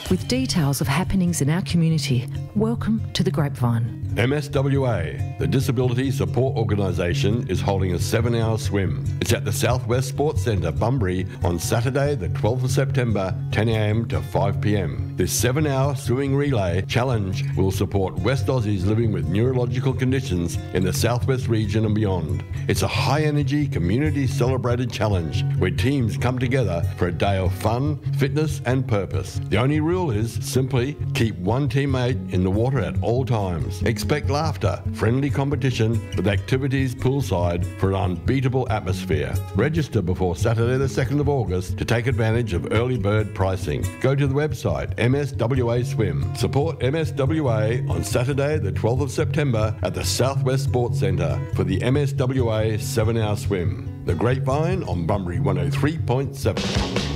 with details of happenings in our community. Welcome to The Grapevine. MSWA, the Disability Support Organisation, is holding a 7-hour swim. It's at the Southwest Sports Centre, Bunbury, on Saturday the 12th of September, 10 a.m. to 5 p.m. This 7-hour swimming relay challenge will support West Aussies living with neurological conditions in the Southwest region and beyond. It's a high-energy, community-celebrated challenge where teams come together for a day of fun, fitness and purpose. The only rule is simply keep one teammate in the water at all times. Expect laughter, friendly competition with activities poolside for an unbeatable atmosphere. Register before Saturday the 2nd of August to take advantage of early bird pricing. Go to the website MSWA Swim. Support MSWA on Saturday the 12th of September at the Southwest Sports Centre for the MSWA 7-hour swim. The Grapevine on Bunbury 103.7.